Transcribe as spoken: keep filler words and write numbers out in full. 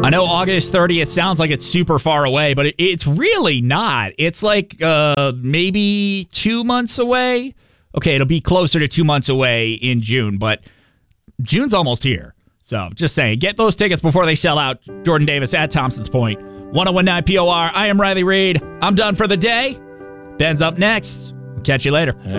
I know August thirtieth sounds like it's super far away, but it, it's really not. It's like uh, maybe two months away. Okay, it'll be closer to two months away in June, but June's almost here. So just saying, get those tickets before they sell out. Jordan Davis at Thompson's Point. one oh one nine P O R. I am Riley Reed. I'm done for the day. Ben's up next. Catch you later.